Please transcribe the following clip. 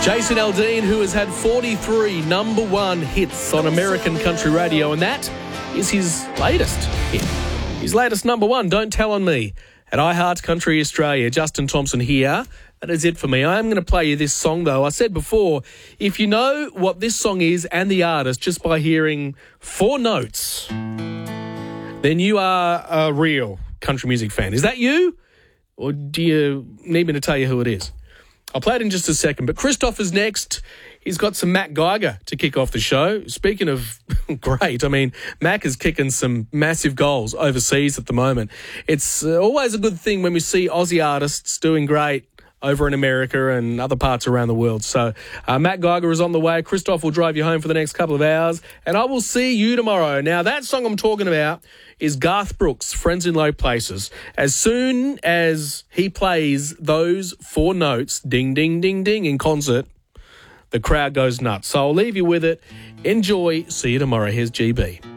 Jason Aldean, who has had 43 number one hits on American country radio, and that is his latest hit. His latest number one, Don't Tell on Me, at iHeart Country Australia. Justin Thompson here. That is it for me. I am going to play you this song, though. I said before, if you know what this song is and the artist just by hearing 4 notes, then you are a real country music fan. Is that you? Or do you need me to tell you who it is? I'll play it in just a second. But Christopher's next. He's got some Mac Geiger to kick off the show. Speaking of great, I mean, Mac is kicking some massive goals overseas at the moment. It's always a good thing when we see Aussie artists doing great over in America and other parts around the world. So Mac Geiger is on the way. Christoph will drive you home for the next couple of hours, and I will see you tomorrow. Now, that song I'm talking about is Garth Brooks, Friends in Low Places. As soon as he plays those 4 notes, ding, ding, ding, ding, in concert, the crowd goes nuts. So I'll leave you with it. Enjoy. See you tomorrow. Here's GB.